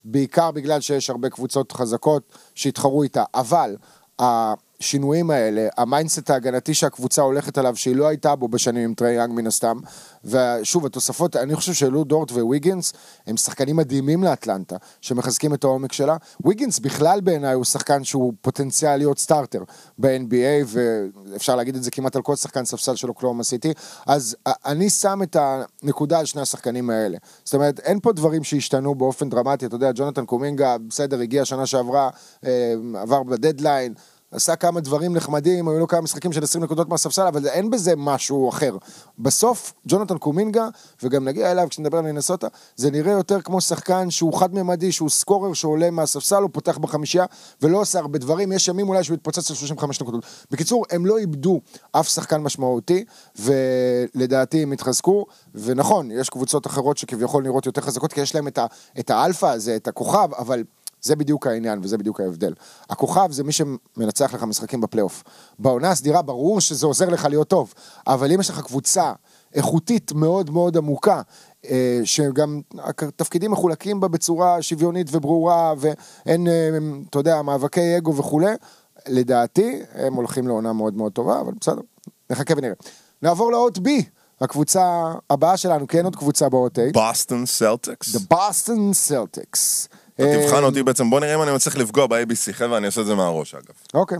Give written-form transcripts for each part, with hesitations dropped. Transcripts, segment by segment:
בעיקר בגלל שיש הרבה קבוצות חזקות שהתחרו איתה, אבל השינויים האלה, המיינדסט ההגנתי שהקבוצה הולכת עליו, שהיא לא הייתה בו בשנים עם טרי יאנג מן הסתם, ושוב, התוספות, אני חושב שלו דורט וויגינס, הם שחקנים מדהימים לאטלנטה, שמחזקים את העומק שלה. וויגינס בכלל בעיניי הוא שחקן שהוא פוטנציאל להיות סטארטר ב-NBA, ואפשר להגיד את זה כמעט על כל שחקן ספסל שלו קלאומה סיטי, אז אני שם את הנקודה על שני השחקנים האלה. זאת אומרת, אין פה דברים שהשתנו באופן דרמטי, אתה יודע, ג'ונתן קומינגה, בסדר, הגיע שנה שעברה, עבר בדדליין, עשה כמה דברים נחמדים, היו לו כמה משחקים של 20 נקודות מהספסל, אבל אין בזה משהו אחר. בסוף, ג'ונתן קומינגה, וגם נגיע אליו כשנדבר על מינסוטה, זה נראה יותר כמו שחקן שהוא חד-ממדי, שהוא סקורר שעולה מהספסל, הוא פותח בחמישייה, ולא עושה הרבה דברים, יש ימים אולי שהוא יתפוצץ על 35 נקודות. בקיצור, הם לא איבדו אף שחקן משמעותי, ולדעתי הם התחזקו, ונכון, יש קבוצות אחרות שכביכול נראות יותר חזקות, כי יש להם את האלפא הזה, את הכוכב, אבל זה בדיוק העניין, וזה בדיוק ההבדל. הכוכב זה מי שמנצח לך משחקים בפלייאוף. בעונה הסדירה ברור שזה עוזר לך להיות טוב, אבל אם יש לך קבוצה איכותית מאוד מאוד עמוקה, שגם התפקידים מחולקים בה בצורה שוויונית וברורה, ואין, אתה יודע, מאבקי אגו וכו', לדעתי, הם הולכים לעונה מאוד מאוד טובה, אבל בסדר, נחכה ונראה. נעבור לאות B, הקבוצה הבאה שלנו, כן עוד קבוצה באות A. בוסטון סלטיקס. The Boston Celtics. תבחן אותי בעצם, בוא נראה אם אני מצליח לפגוע ב-ABC, חבר'ה, אני עושה את זה מהראש, אגב. אוקיי.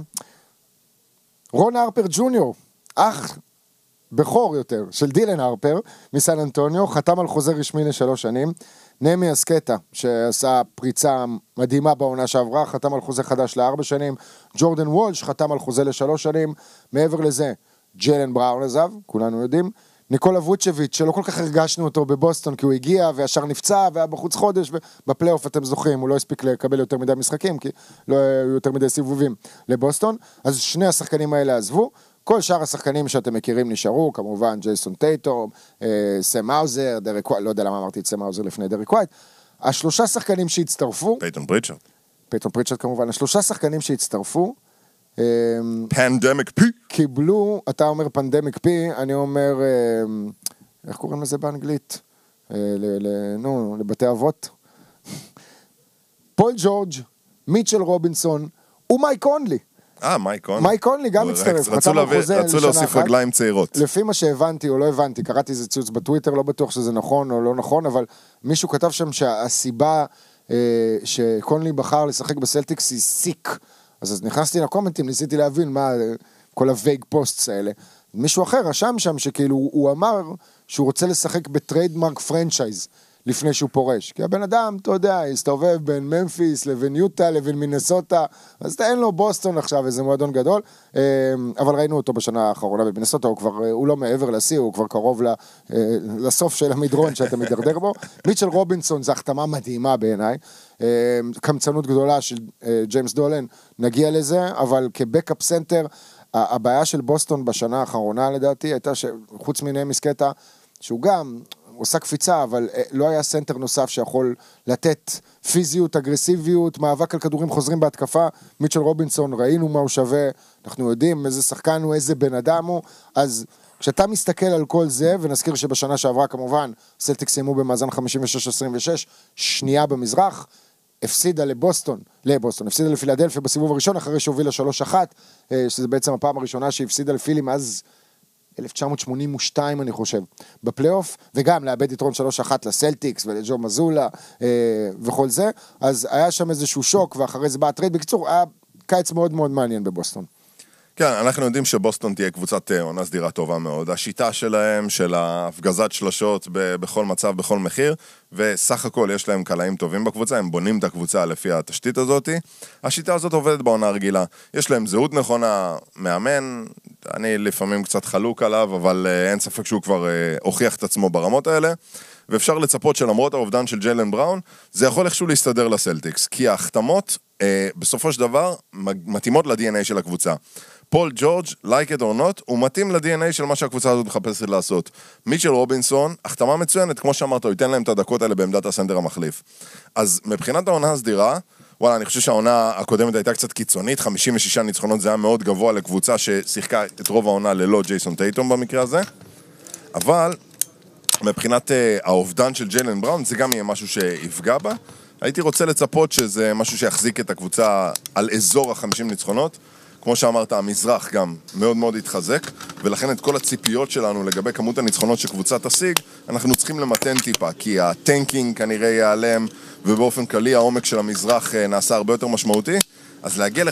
רון הרפר ג'וניור, אח בכור יותר, של דילן הרפר, מסן אנטוניו, חתם על חוזה רשמי ל3 שנים, נמי אסקטה, שעשה פריצה מדהימה בעונה שעברה, חתם על חוזה חדש ל4 שנים, ג'ורדן וולש, חתם על חוזה ל3 שנים, מעבר לזה, ג'יילן בראון עזב, כולנו יודעים, ניקולה ווצ'ביץ', שלא כל כך הרגשנו אותו בבוסטון, כי הוא הגיע וישר נפצע, והיה בחוץ חודש, ובפלייאוף אתם זוכרים, הוא לא הספיק לקבל יותר מדי משחקים, כי לא היו יותר מדי סיבובים לבוסטון, אז שני השחקנים האלה עזבו, כל שאר השחקנים שאתם מכירים נשארו, כמובן ג'ייסון טייטום, סם האוזר, דריק ווייט, לא יודע למה אמרתי את סם האוזר לפני דריק ווייט, השלושה שחקנים שהצטרפו, פייטון פריצ'רד כמובן, השלושה שחקנים שהצטרפו, פנדמיק פי. קיבלו, אתה אומר פנדמיק פי, אני אומר, איך קוראים לזה באנגלית? לבתי אבות. פול ג'ורג', מיטשל רובינסון, ומייק קונלי. מייק קונלי גם מצטרף. רצו להוסיף רגליים צעירות. לפי מה שהבנתי או לא הבנתי, קראתי איזה ציוץ בטוויטר, לא בטוח שזה נכון או לא נכון, אבל מישהו כתב שם שהסיבה שקונלי בחר לשחק בסלטיקס היא סיק. אז נכנסתי לקומנטים, ניסיתי להבין מה כל הווייג פוסטס האלה. מישהו אחר רשם שם שכאילו הוא אמר שהוא רוצה לשחק בטריידמרק פרנצ'ייז לפני שהוא פורש. כי הבן אדם, אתה יודע, הסתובב בין ממפיס לבין יוטה לבין מינסוטה, אז אין לו בוסטון עכשיו איזה מועדון גדול, אבל ראינו אותו בשנה האחרונה במינסוטה, הוא לא מעבר לשיא, הוא כבר קרוב לסוף של המדרון שאתה מדרדר בו. מיטשל רובינסון זה החתמה מדהימה בעיניי, קמצנות גדולה של ג'יימס דולן, נגיע לזה, אבל כבקאפ סנטר, הבעיה של בוסטון בשנה האחרונה לדעתי, הייתה שחוץ מנמי אסקטה, שהוא גם עושה קפיצה, אבל לא היה סנטר נוסף שיכול לתת פיזיות, אגרסיביות, מאבק על כדורים חוזרים בהתקפה. מיטשל רובינסון, ראינו מה הוא שווה, אנחנו יודעים איזה שחקן הוא, איזה בן אדם הוא, אז כשאתה מסתכל על כל זה, ונזכיר שבשנה שעברה כמובן, סלטיקס סיימו במאזן 56-26, שנייה במזרח, הפסידה הפסידה לפילדלפיה בסיבוב הראשון, אחרי שהובילה 3-1, שזה בעצם הפעם הראשונה שהפסידה לפילי מאז 1982 אני חושב, בפלייאוף, וגם לאבד יתרון 3-1 לסלטיקס ולג'ו מזולה וכל זה, אז היה שם איזשהו שוק, ואחרי זה בא הטרייד, בקיצור, היה קיץ מאוד מאוד מעניין בבוסטון. כן, אנחנו יודעים שבוסטון תהיה קבוצת עונה סדירה טובה מאוד. השיטה שלהם, של ההפגזת שלשות בכל מצב, בכל מחיר, וסך הכל יש להם קלעים טובים בקבוצה, הם בונים את הקבוצה לפי התשתית הזאת. השיטה הזאת עובדת בעונה רגילה. יש להם זהות נכונה, מאמן, אני לפעמים קצת חלוק עליו, אבל אין ספק שהוא כבר הוכיח את עצמו ברמות האלה, ואפשר לצפות שלמרות האובדן של ג'יילן בראון, זה יכול איכשהו להסתדר לסלטיקס, כי ההחתמות בסופו של דבר מתאימות ל-DNA של הקבוצה. פול ג'ורג', like it or not, הוא מתאים ל-DNA של מה שהקבוצה הזאת מחפשת לעשות. מיטשל רובינסון, החתמה מצוינת, כמו שאמרת, הוא ייתן להם את הדקות האלה בעמדת הסנטר המחליף. אז מבחינת העונה הסדירה, וואלה, אני חושב שהעונה הקודמת הייתה קצת קיצונית, 56 ניצחונות, זה היה מאוד גבוה לקבוצה ששיחקה את רוב העונה ללא ג'ייסון טייטום במקרה הזה, אבל מבחינת האובדן של ג'יילן בראון, זה גם יהיה משהו שיפגע בה, הייתי רוצה לצפות שזה משהו שיחזיק את הקבוצה על אזור ה-50 ניצחונות. כמו שאמרת, המזרח גם מאוד מאוד התחזק, ולכן את כל הציפיות שלנו לגבי כמות הניצחונות שקבוצה תשיג, אנחנו צריכים למתן טיפה, כי הטנקינג כנראה ייעלם, ובאופן כללי העומק של המזרח נעשה הרבה יותר משמעותי, אז להגיע